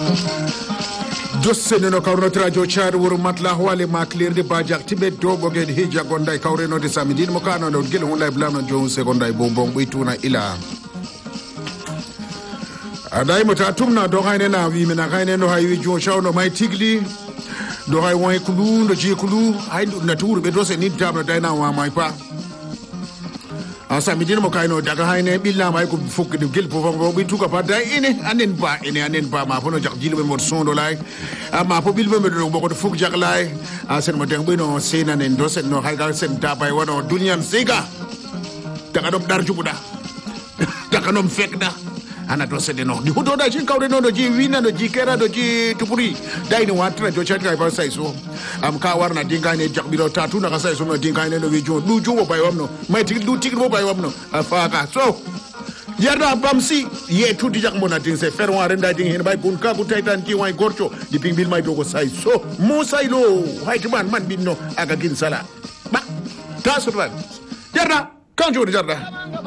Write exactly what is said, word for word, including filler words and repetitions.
Dossene no kawno radio char wuro matla wale maklirde bajak tibe dogo ged hija gonday kawreno de samidin mo kano no gel hunlay blama jo seconday bonbon buituna ila aday mota tumna do hayne na wi mena hayne no haywi jo shawno may tigli do hay won kulu do ji kulu hay na tour be do se ni tabno dayna wa may pa asa midin mo kayno daga hayne billa may ko fukki de gel fofo bo bi tuka pa day ene anen ba ene anen ba ma fono jak jilbe mo sondo lay ama po bilbe me do boko fuk jak lay asen mo deng bino sena nen do sen no hay ga sen tabay wono dunyan siga daga dom dar jubuda daga nom fekda ana do se de no di hudo da jin kawre no do ji wina do ji kera do ji tupuri dai ni watra jo chat kai ba sai so am ka warna dinga ne jak biro tatu na ka sai so no dinga ne no wi jo du jo bay wamno may tig du tig bo bay wamno afaka so yarda bamsi ye tudi jak mona din se fer wa renda din hen bay kun ka ku taytan ki way gorcho di ping bil may do ko sai so mo sai lo hay man man binno aga gin sala ba ta so ban yarda kan jo yarda